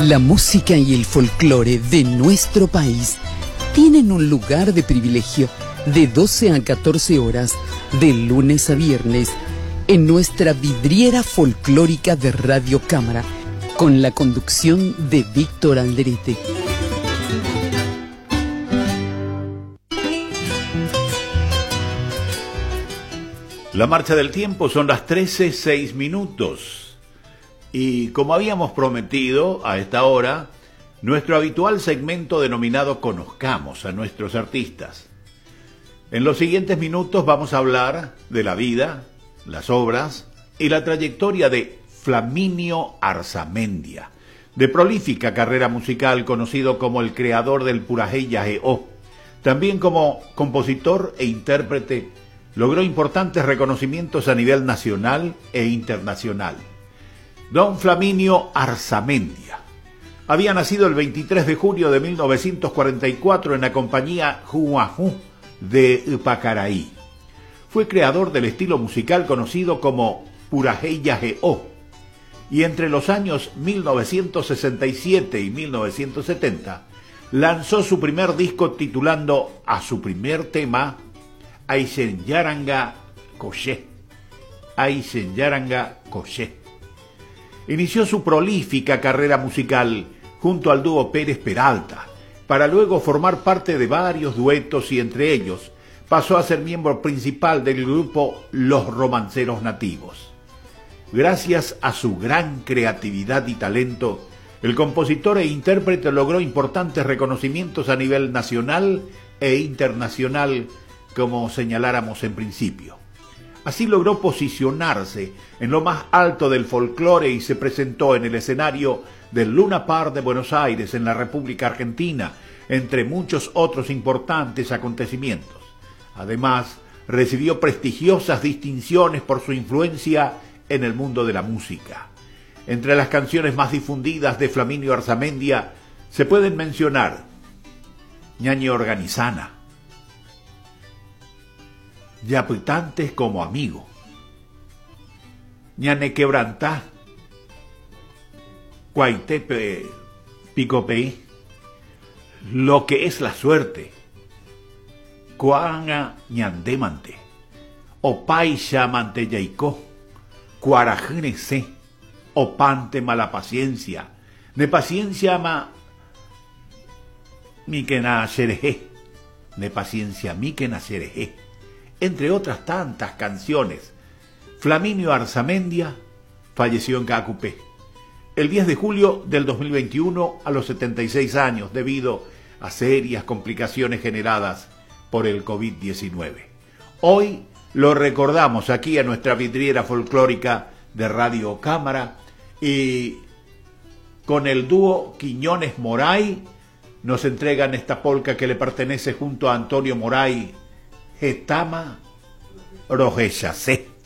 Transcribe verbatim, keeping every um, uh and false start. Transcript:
La música y el folclore de nuestro país tienen un lugar de privilegio de doce a catorce horas, de lunes a viernes, en nuestra vidriera folclórica de Radio Cámara, con la conducción de Víctor Alderete. La marcha del tiempo son las trece, seis minutos. Y como habíamos prometido a esta hora, nuestro habitual segmento denominado Conozcamos a nuestros artistas. En los siguientes minutos vamos a hablar de la vida, las obras y la trayectoria de Flaminio Arzamendia, de prolífica carrera musical, conocido como el creador del Purajey Yajeó. También como compositor e intérprete, logró importantes reconocimientos a nivel nacional e internacional. Don Flaminio Arzamendia había nacido el veintitrés de junio de mil novecientos cuarenta y cuatro en la compañía Juajú de Pacaraí. Fue creador del estilo musical conocido como Purajey Yajeó, y entre los años mil novecientos sesenta y siete y mil novecientos setenta lanzó su primer disco titulando a su primer tema Aysenyaranga Koché. Aysenyaranga Koché. Inició su prolífica carrera musical junto al dúo Pérez Peralta, para luego formar parte de varios duetos, y entre ellos pasó a ser miembro principal del grupo Los Romanceros Nativos. Gracias a su gran creatividad y talento, el compositor e intérprete logró importantes reconocimientos a nivel nacional e internacional, como señaláramos en principio. Así logró posicionarse en lo más alto del folclore y se presentó en el escenario del Luna Park de Buenos Aires, en la República Argentina, entre muchos otros importantes acontecimientos. Además, recibió prestigiosas distinciones por su influencia en el mundo de la música. Entre las canciones más difundidas de Flaminio Arzamendia se pueden mencionar Ñañe Organizana, Yaputantes como amigo, Ñane Quebrantá, Cuaitepe Picopeí, Lo que es la suerte, Cuanga Ñandemante, Opaisha Manteyaicó, Cuarajnese, Opante Mala Paciencia, Ne Paciencia Ma Miquena Xerejé, Ne Paciencia Miquena Xerejé, entre otras tantas canciones. Flaminio Arzamendia falleció en Cacupé el diez de julio del dos mil veintiuno a los setenta y seis años, debido a serias complicaciones generadas por el COVID diecinueve. Hoy lo recordamos aquí a nuestra vidriera folclórica de Radio Cámara, y con el dúo Quiñones Moray nos entregan esta polca que le pertenece junto a Antonio Moray, Getama Rojechacé.